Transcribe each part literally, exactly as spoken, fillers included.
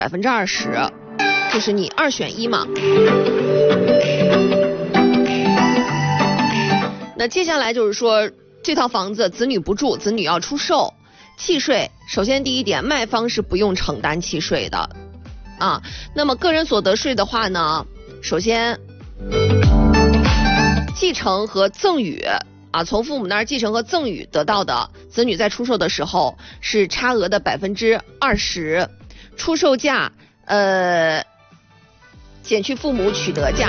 百分之二十，就是你二选一嘛。那接下来就是说，这套房子子女不住，子女要出售，契税。首先第一点，卖方是不用承担契税的啊。那么个人所得税的话呢，首先继承和赠与啊，从父母那儿继承和赠与得到的，子女在出售的时候是差额的百分之二十，出售价呃减去父母取得价。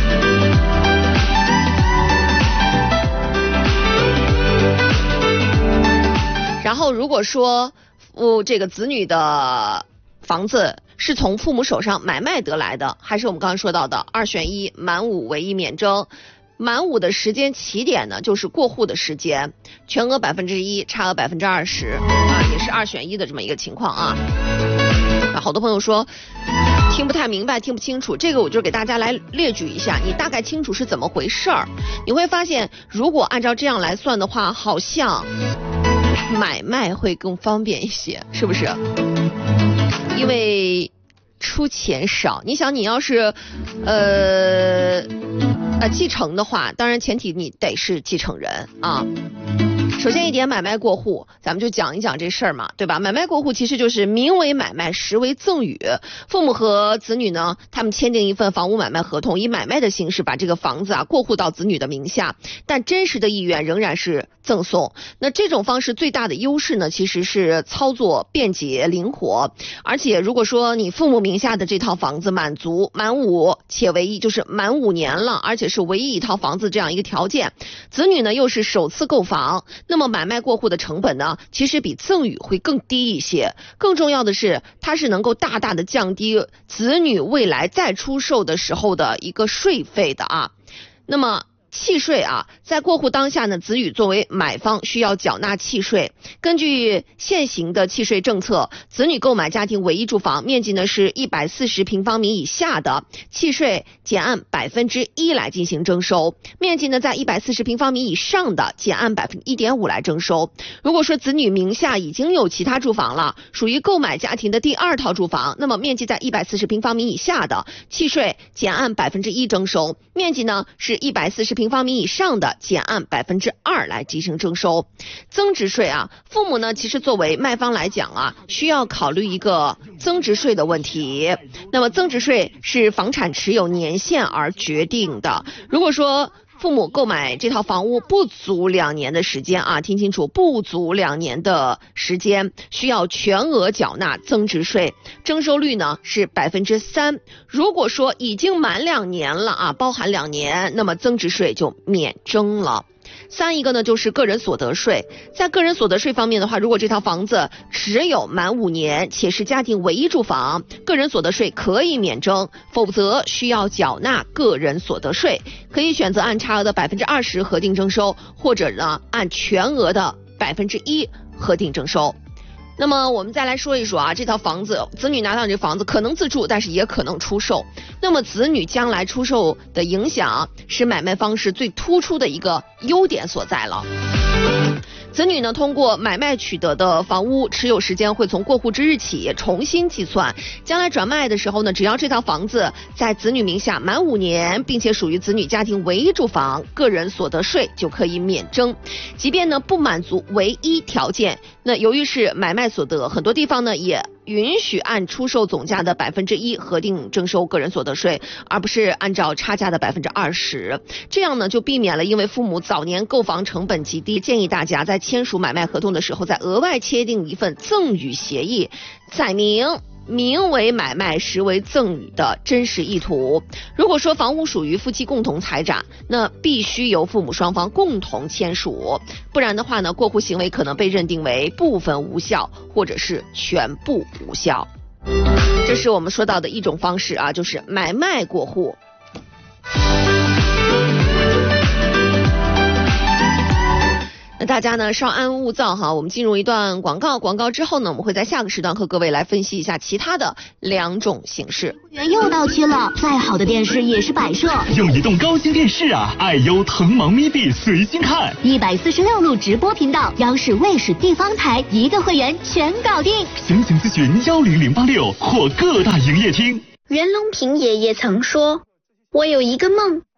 然后如果说父这个子女的房子是从父母手上买卖得来的，还是我们刚刚说到的二选一，满五唯一免征。满五的时间起点呢，就是过户的时间，全额百分之一，差额百分之二十啊，也是二选一的这么一个情况啊。啊，好多朋友说听不太明白，听不清楚，这个我就给大家来列举一下，你大概清楚是怎么回事儿。你会发现，如果按照这样来算的话，好像买卖会更方便一些，是不是？因为出钱少。你想，你要是呃呃继承的话，当然前提你得是继承人啊。首先一点，买卖过户，咱们就讲一讲这事儿嘛，对吧？买卖过户其实就是名为买卖，实为赠与。父母和子女呢，他们签订一份房屋买卖合同，以买卖的形式把这个房子啊过户到子女的名下，但真实的意愿仍然是赠送。那这种方式最大的优势呢，其实是操作便捷灵活，而且如果说你父母名下的这套房子满足满五且唯一，就是满五年了，而且是唯一一套房子这样一个条件，子女呢又是首次购房，那么买卖过户的成本呢，其实比赠与会更低一些。更重要的是，它是能够大大的降低子女未来再出售的时候的一个税费的啊。那么契税啊，在过户当下呢，子女作为买方需要缴纳契税。根据现行的契税政策，子女购买家庭唯一住房，面积呢是一百四十平方米以下的，契税减按百分之一来进行征收；面积呢在一百四十平方米以上的，减按百分之一点五来征收。如果说子女名下已经有其他住房了，属于购买家庭的第二套住房，那么面积在一百四十平方米以下的，契税减按百分之一征收；面积呢是一百四十平方米以上的，减按百分之二来进行征收。增值税啊，父母呢其实作为卖方来讲啊，需要考虑一个增值税的问题。那么增值税是房产持有年限而决定的。如果说父母购买这套房屋不足两年的时间啊，听清楚，不足两年的时间，需要全额缴纳增值税，征收率呢是百分之三。如果说已经满两年了啊，包含两年，那么增值税就免征了。三一个呢就是个人所得税，在个人所得税方面的话，如果这套房子只有满五年且是家庭唯一住房，个人所得税可以免征，否则需要缴纳个人所得税。可以选择按差额的百分之二十核定征收，或者呢按全额的百分之一核定征收。那么我们再来说一说啊，这套房子子女拿到这房子可能自住，但是也可能出售。那么子女将来出售的影响是买卖方式最突出的一个优点所在了。子女呢，通过买卖取得的房屋持有时间会从过户之日起重新计算，将来转卖的时候呢，只要这套房子在子女名下满五年，并且属于子女家庭唯一住房，个人所得税就可以免征。即便呢不满足唯一条件，那由于是买卖所得，很多地方呢也允许按出售总价的百分之一核定征收个人所得税，而不是按照差价的百分之二十。这样呢就避免了因为父母早年购房成本极低，建议大家在签署买卖合同的时候，再额外签订一份赠与协议，载明名为买卖实为赠与的真实意图。如果说房屋属于夫妻共同财产，那必须由父母双方共同签署，不然的话呢，过户行为可能被认定为部分无效或者是全部无效。这是我们说到的一种方式啊，就是买卖过户。 那大家呢稍安勿躁哈，我们进入一段广告，广告之后呢，我们会在下个时段和各位来分析一下其他的两种形式。 又到期了，再好的电视也是摆设。 用移动高清电视啊，爱优腾芒咪币随心看， 一百四十六路直播频道，央视、卫视、地方台一个会员全搞定。 详情咨询幺零零八六或各大营业厅。 袁隆平爷爷曾说：“我有一个梦，